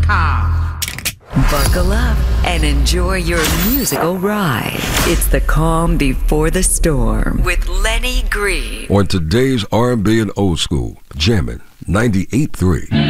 Buckle up and enjoy your musical ride. It's the calm before the storm with Lenny Green. On today's R&B and old school, jamming 98.3.